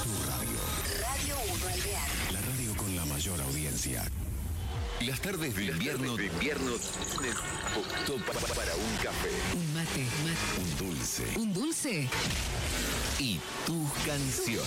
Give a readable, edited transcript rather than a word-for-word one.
Tu radio. Radio 1 Alvear. La radio con la mayor audiencia. Las tardes de invierno optó para un café, Un mate. un dulce Un dulce. y tus canciones.